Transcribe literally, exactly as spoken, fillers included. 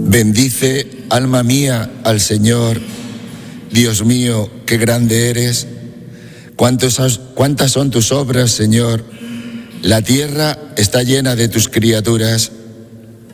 Bendice, alma mía, al Señor. Dios mío, qué grande eres. ¿Cuántos, cuántas son tus obras, Señor? La tierra está llena de tus criaturas.